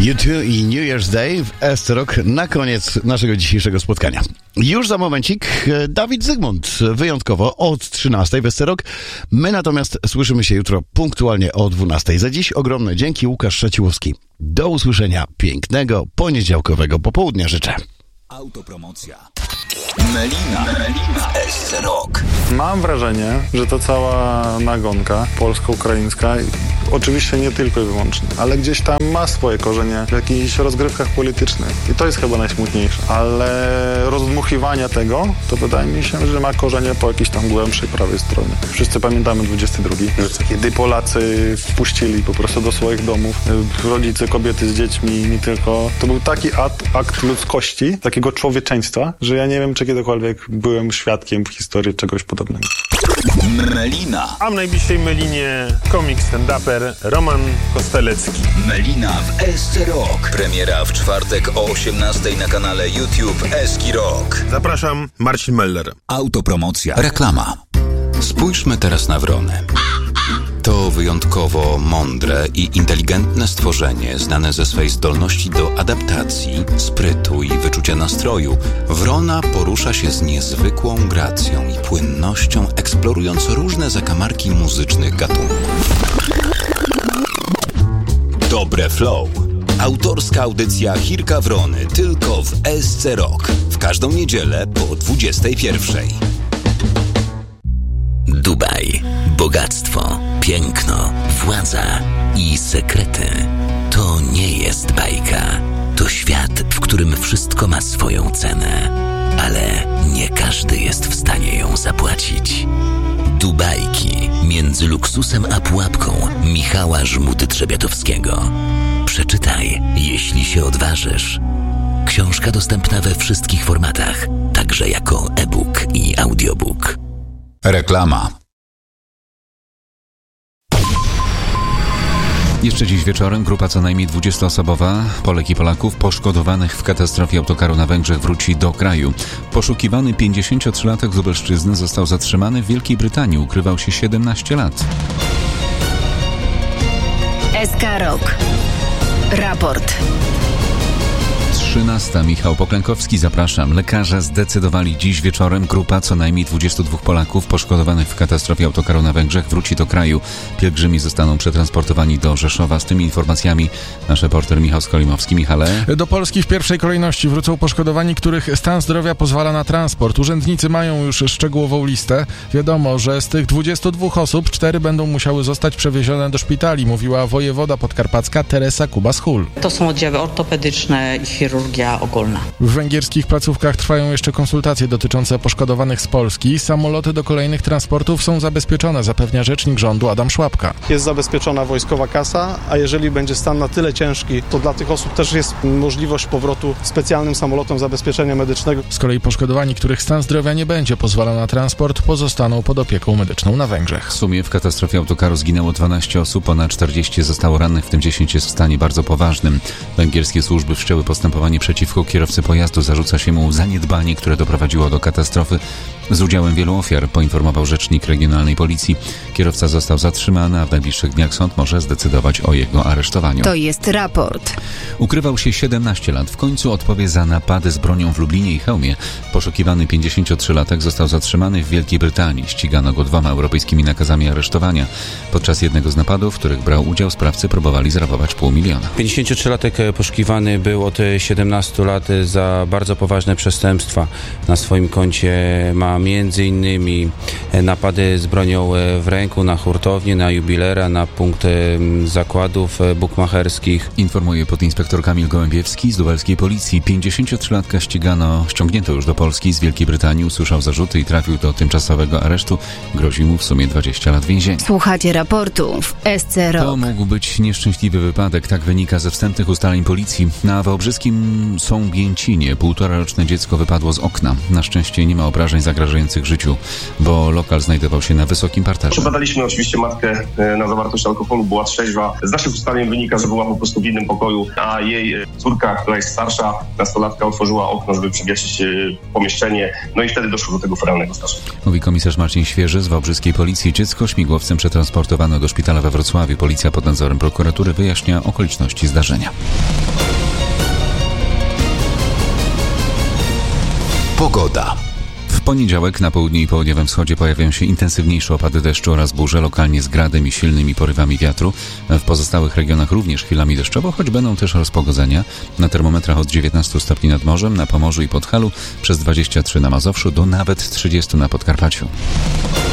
U2 i New Year's Day w SC Rock na koniec naszego dzisiejszego spotkania. Już za momencik Dawid Zygmunt, wyjątkowo od 13 w SC Rock. My natomiast słyszymy się jutro punktualnie o 12. Za dziś ogromne dzięki, Łukasz Szaciłowski. Do usłyszenia pięknego, poniedziałkowego popołudnia życzę. Autopromocja. Melina w SC Rock. Mam wrażenie, że to cała nagonka polsko-ukraińska, oczywiście nie tylko i wyłącznie, ale gdzieś tam ma swoje korzenie w jakichś rozgrywkach politycznych. I to jest chyba najsmutniejsze. Ale rozdmuchiwanie tego, to wydaje mi się, że ma korzenie po jakiejś tam głębszej prawej stronie. Wszyscy pamiętamy 22, kiedy Polacy wpuścili po prostu do swoich domów rodzice, kobiety z dziećmi, nie tylko. To był taki akt ludzkości, takiego człowieczeństwa, że ja nie wiem, czy kiedykolwiek byłem świadkiem w historii czegoś podobnego. Melina. A w najbliższej Melinie komik stand-uper Roman Kostelecki. Melina w SC Rock. Premiera w czwartek o 18 na kanale YouTube SC Rock. Zapraszam, Marcin Meller. Autopromocja. Reklama. Spójrzmy teraz na wrony. To wyjątkowo mądre i inteligentne stworzenie, znane ze swej zdolności do adaptacji, sprytu i wyczucia nastroju. Wrona porusza się z niezwykłą gracją i płynnością, eksplorując różne zakamarki muzycznych gatunków. Dobre Flow. Autorska audycja Chirka Wrony tylko w SC Rock. W każdą niedzielę po 21. Dubaj. Bogactwo, piękno, władza i sekrety. To nie jest bajka. To świat, w którym wszystko ma swoją cenę. Ale nie każdy jest w stanie ją zapłacić. Dubajki między luksusem a pułapką Michała Żmudy-Trzebiatowskiego. Przeczytaj, jeśli się odważysz. Książka dostępna we wszystkich formatach, także jako e-book i audiobook. Reklama. Jeszcze dziś wieczorem grupa co najmniej 20-osobowa Polek i Polaków poszkodowanych w katastrofie autokaru na Węgrzech wróci do kraju. Poszukiwany 53-latek z Lubelszczyzny został zatrzymany w Wielkiej Brytanii. Ukrywał się 17 lat. SK Rock. Raport. 13. Michał Poklękowski, zapraszam. Lekarze zdecydowali dziś wieczorem. Grupa co najmniej 22 Polaków poszkodowanych w katastrofie autokaru na Węgrzech wróci do kraju. Pielgrzymi zostaną przetransportowani do Rzeszowa. Z tymi informacjami nasz reporter Michał Skolimowski. Michale. Do Polski w pierwszej kolejności wrócą poszkodowani, których stan zdrowia pozwala na transport. Urzędnicy mają już szczegółową listę. Wiadomo, że z tych 22 osób 4 będą musiały zostać przewiezione do szpitali, mówiła wojewoda podkarpacka Teresa Kubas-Hul. To są oddziały ortopedyczne i chirurgia ogólna. W węgierskich placówkach trwają jeszcze konsultacje dotyczące poszkodowanych z Polski. Samoloty do kolejnych transportów są zabezpieczone, zapewnia rzecznik rządu Adam Szłapka. Jest zabezpieczona wojskowa kasa, a jeżeli będzie stan na tyle ciężki, to dla tych osób też jest możliwość powrotu specjalnym samolotem zabezpieczenia medycznego. Z kolei poszkodowani, których stan zdrowia nie będzie pozwalał na transport, pozostaną pod opieką medyczną na Węgrzech. W sumie w katastrofie autokaru zginęło 12 osób, ponad 40 zostało rannych, w tym 10 jest w stanie bardzo poważnym. Węgierskie służby wszczęły postępowanie przeciwko kierowcy pojazdu. Zarzuca się mu zaniedbanie, które doprowadziło do katastrofy z udziałem wielu ofiar, poinformował rzecznik regionalnej policji. Kierowca został zatrzymany, a w najbliższych dniach sąd może zdecydować o jego aresztowaniu. To jest raport. Ukrywał się 17 lat. W końcu odpowie za napady z bronią w Lublinie i Chełmie. Poszukiwany 53-latek został zatrzymany w Wielkiej Brytanii. Ścigano go 2 europejskimi nakazami aresztowania. Podczas jednego z napadów, w których brał udział, sprawcy próbowali zrabować $500 000. 53-latek poszukiwany był od 17 lat za bardzo poważne przestępstwa. Na swoim koncie ma m.in. napady z bronią w ręku na hurtownię, na jubilera, na punkt zakładów bukmacherskich. Informuje podinspektor Kamil Gołębiewski z lubelskiej policji. 53-latka ściągnięto już do Polski z Wielkiej Brytanii, usłyszał zarzuty i trafił do tymczasowego aresztu. Grozi mu w sumie 20 lat więzienia. Słuchacie raportu w SC Rock. To mógł być nieszczęśliwy wypadek, tak wynika ze wstępnych ustaleń policji. Na wałbrzyskim Sąbięcinie 1,5-roczne dziecko wypadło z okna. Na szczęście nie ma obrażeń zagrażających życiu, bo lokal znajdował się na wysokim parterze. Przebadaliśmy oczywiście matkę na zawartość alkoholu, była trzeźwa. Z naszych ustaleń wynika, że była po prostu w innym pokoju, a jej córka, która jest starsza, nastolatka, otworzyła okno, żeby przewietrzyć pomieszczenie, no i wtedy doszło do tego feralnego zdarzenia. Mówi komisarz Marcin Świeży z wałbrzyskiej policji. Dziecko śmigłowcem przetransportowano do szpitala we Wrocławiu. Policja pod nadzorem prokuratury wyjaśnia okoliczności zdarzenia. Pogoda. W poniedziałek na południu i południowym wschodzie pojawią się intensywniejsze opady deszczu oraz burze, lokalnie z gradem i silnymi porywami wiatru. W pozostałych regionach również chwilami deszczowo, choć będą też rozpogodzenia. Na termometrach od 19 stopni nad morzem, na Pomorzu i Podhalu, przez 23 na Mazowszu, do nawet 30 na Podkarpaciu.